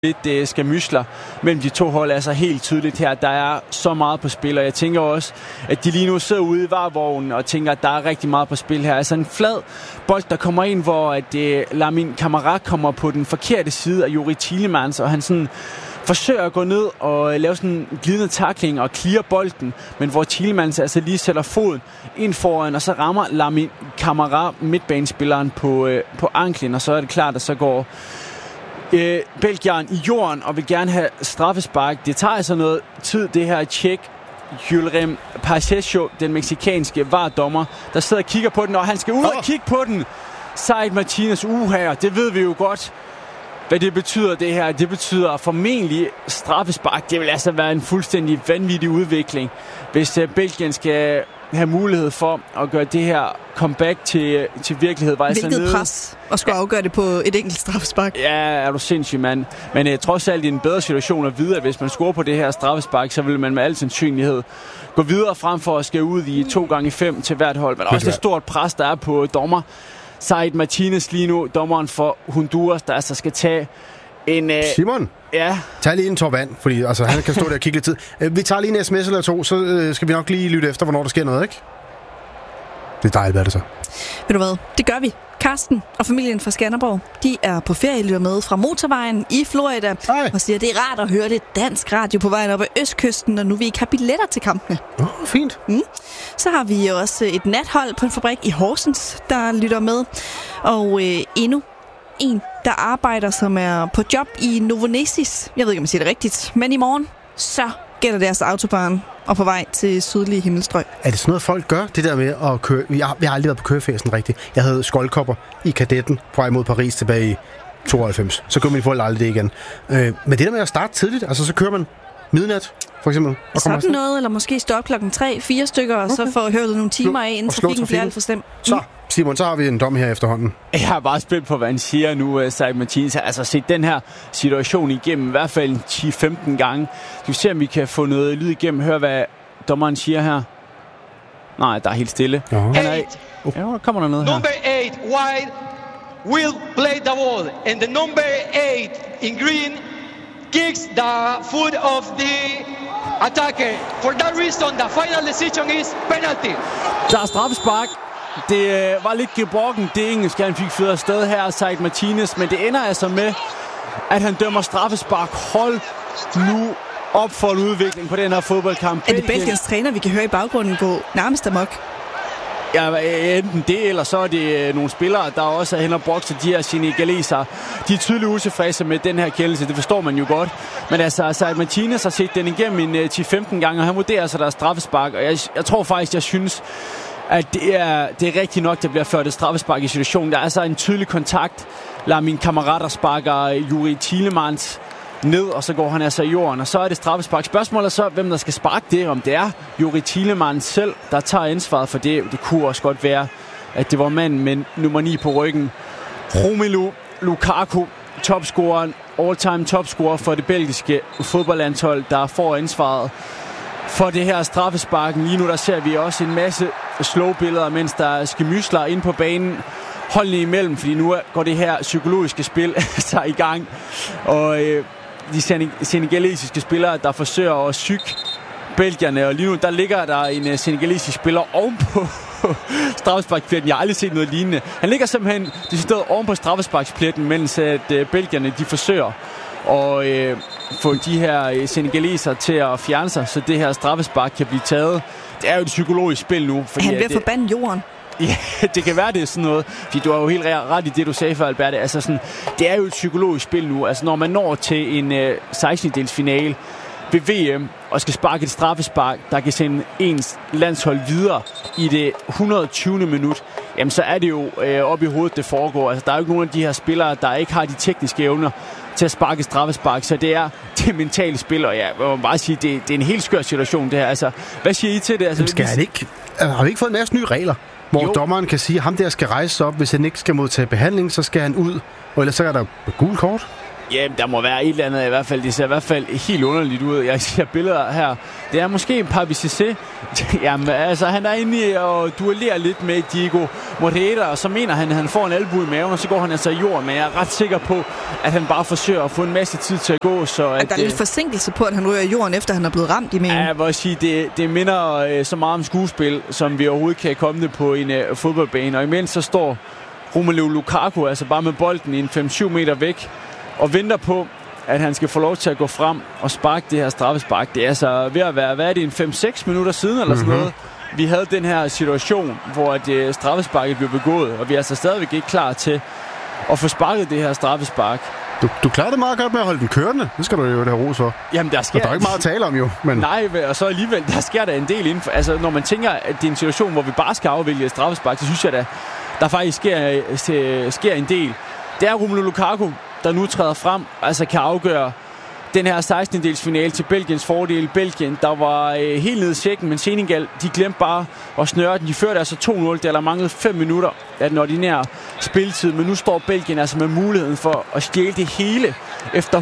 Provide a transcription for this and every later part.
lidt skærmysler mellem de to hold, altså helt tydeligt her. Der er så meget på spil, og jeg tænker også, at de lige nu sidder ude i varevognen og tænker, at der er rigtig meget på spil her. Altså en flad bold, der kommer ind, hvor at Lamine Camara kommer på den forkerte side af Youri Tielemans, og han sådan forsøger at gå ned og lave sådan en glidende tackling og clear bolden, men hvor Tielemans altså lige sætter foden ind foran, og så rammer Lamine Camara midtbanespilleren på anklen, og så er det klart, at så går Belgien i jorden og vil gerne have straffespark. Det tager altså noget tid, det her tjek. Julrem Pacheco, den mexikanske VAR-dommer, der sidder og kigger på den, og han skal ud og kigge på den. Said Martinez, her, det ved vi jo godt, hvad det betyder det her. Det betyder formentlig straffespark. Det vil altså være en fuldstændig vanvittig udvikling, hvis Belgien skal have mulighed for at gøre det her comeback til virkelighed. Hvilket pres at skulle afgøre det på et enkelt straffespark. Ja, er du sindssyg, mand. Men trods alt i en bedre situation at vide, at hvis man scorer på det her straffespark, så vil man med al sandsynlighed gå videre frem for at skal ud i 2x5 til hvert hold. Men også et stort pres, der er på dommer Said Martinez lige nu, dommeren for Honduras, der altså skal tage en... Simon? Ja? Tag lige en tår vand, fordi altså, han kan stå der og kigge lidt tid. Vi tager lige en sms eller to, så skal vi nok lige lytte efter, hvornår der sker noget, ikke? Det er dejligt, hvad det så. Ved du hvad? Det gør vi. Karsten og familien fra Skanderborg, de er på ferie, lytter med fra motorvejen i Florida. Og siger, det er rart at høre lidt dansk radio på vejen op ad Østkysten, og nu vi ikke har billetter til kampene. Fint. Så har vi også et nathold på en fabrik i Horsens, der lytter med. Og endnu en, der arbejder, som er på job i Novonesis. Jeg ved ikke, om jeg siger det rigtigt, men i morgen, så gælder deres autobahn og på vej til sydlige himmelstrøg. Er det sådan noget, folk gør, det der med at køre? Jeg har aldrig været på køreferien rigtigt. Jeg havde skoldkopper i Kadetten på vej mod Paris tilbage i 92. Så kører min folk aldrig det igen. Men det der med at starte tidligt, altså så kører man midnat, for eksempel. Sådan noget, eller måske stå op 3-4 stykker, og så får hørt nogle timer af, inden trafikken bliver alt for slem. Så, Simon, så har vi en dom her efterhånden. Jeg er bare spændt på, hvad han siger nu, Said Martinez. Altså set den her situation igennem, i hvert fald 10-15 gange. Skal vi se, om vi kan få noget lyd igennem. Hør, hvad dommeren siger her. Nej, der er helt stille. Han er... Ja, kommer der noget her. Number 8, white, will play the ball. And the number 8 in green kicks the foot of the attacker. For that reason, the final decision is penalty. Der er straffespark. Det var lidt gebrokken, det engelsk, han fik fyret afsted her, Said Martinez, men det ender altså med, at han dømmer straffespark. Hold nu op for en udvikling på den her fodboldkamp. Er det Belgiens træner, vi kan høre i baggrunden, gå nærmest amok? Ja, enten det, eller så er det nogle spillere, der også er hen og bokser, de her senegaleser. De er tydeligt utilfredse med den her kendelse, det forstår man jo godt. Men altså, Said Martinez har set den igennem en 10-15 gange, og han vurderer altså, der er straffespark. Og jeg tror faktisk, jeg synes, at det er rigtigt nok, der bliver ført et straffespark i situationen. Der er altså en tydelig kontakt. Lamine Camara, der sparker Youri Tielemans ned, og så går han altså i jorden, og så er det straffespark. Spørgsmålet er så, hvem der skal sparke det, om det er Youri Tielemans selv, der tager ansvaret for det. Det kunne også godt være, at det var manden med nummer 9 på ryggen. Romelu Lukaku, topscoreren, all-time topscorer for det belgiske fodboldlandshold, der får ansvaret for det her straffesparken. Lige nu der ser vi også en masse slow-billeder, mens der skal mysler ind på banen. Holdene imellem, fordi nu går det her psykologiske spil så i gang. Og de senegalesiske spillere, der forsøger at psyke belgierne. Og lige nu, der ligger der en senegalesisk spiller ovenpå straffesparkspletten. Jeg har aldrig set noget lignende. Han ligger simpelthen decideret ovenpå straffesparkspletten, mens at belgierne, de forsøger at få de her senegaleser til at fjerne sig, så det her straffespark kan blive taget. Det er jo et psykologisk spil nu. Fordi han bliver forbandet jorden. Ja, det kan være det sådan noget. Fordi du har jo helt ret i det, du sagde før, Albert. Altså sådan, det er jo et psykologisk spil nu. Altså når man når til en 16-dels finale ved VM og skal sparke et straffespark, der kan sende ens landshold videre i det 120. minut, jamen så er det jo op i hovedet, det foregår. Altså der er jo ikke nogen af de her spillere, der ikke har de tekniske evner til at sparke straffespark, så det er det mentale spil, og jeg må bare sige, det er en helt skør situation, det her. Altså, hvad siger I til det? Altså, har vi ikke fået en masse nye regler, hvor dommeren kan sige, at ham der skal rejse sig op, hvis han ikke skal modtage behandling, så skal han ud, og ellers så er der gul kort? Jamen, der må være et eller andet i hvert fald. Det ser i hvert fald helt underligt ud. Jeg ser billeder her. Det er måske en Papi Cissé. Jamen, altså, han er inde og duellerer lidt med Diego Moreira, og så mener han, at han får en albue i maven, og så går han altså i jorden. Men jeg er ret sikker på, at han bare forsøger at få en masse tid til at gå. Så at der er lidt forsinkelse på, at han ryger i jorden, efter han er blevet ramt i maven. Ja, jeg vil sige, det minder så meget om skuespil, som vi overhovedet kan komme det på en fodboldbane. Og imens så står Romelu Lukaku altså bare med bolden en 5-7 meter væk, og venter på, at han skal få lov til at gå frem og sparke det her straffespark. Det er altså ved at være, hvad er det, en 5-6 minutter siden eller sådan noget. Vi havde den her situation, hvor straffesparket blev begået, og vi er altså stadigvæk ikke klar til at få sparket det her straffespark. Du klarer det meget godt med at holde den kørende. Det skal du jo have ros for. Jamen, der er ikke meget at tale om, jo. Men... Nej, og så alligevel, der sker der en del inden for... Altså, når man tænker, at det er en situation, hvor vi bare skal afvælge straffespark, så synes jeg, der faktisk sker en del. Det er Romelu Lukaku, der nu træder frem, altså kan afgøre den her 16-dels finale til Belgiens fordel. Belgien, der var helt nede i sækken, men Senegal, de glemte bare at snøre den. De førte altså 2-0, der manglede 5 minutter af den ordinære spilletid, men nu står Belgien altså med muligheden for at stjæle det hele efter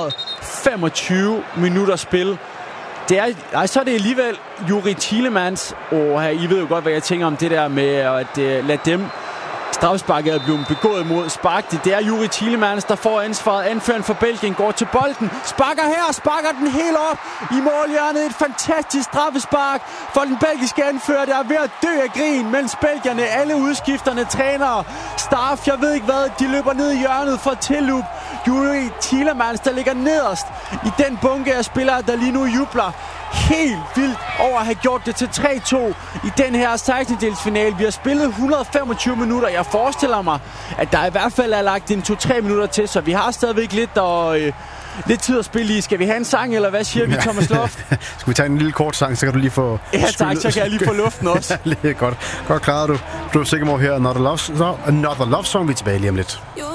125 minutter spil. Så er det alligevel Youri Tielemans, og I ved jo godt, hvad jeg tænker om det der med at lade dem straffesparket er blevet begået mod spark. Det er Youri Tielemans, der får ansvaret. Anføreren for Belgien går til bolden. Sparker her, sparker den helt op i målhjørnet. Et fantastisk straffespark for den belgiske anfører, der er ved at dø af grin, mens belgierne, alle udskifterne, trænere, staff, jeg ved ikke hvad, de løber ned i hjørnet for tillup. Youri Tielemans, der ligger nederst i den bunke af spillere, der lige nu jubler helt vildt over at have gjort det til 3-2 i den her 16-delsfinale. Vi har spillet 125 minutter. Jeg forestiller mig, at der i hvert fald er lagt en 2-3 minutter til, så vi har stadigvæk lidt tid at spille i. Skal vi have en sang, eller hvad siger vi, Thomas Loft? Skal vi tage en lille kort sang, så kan du lige få... Ja tak, så kan jeg lige få luften også. Godt klaret du. Du er sikker på her Another Love Song. Vi er tilbage lige om lidt.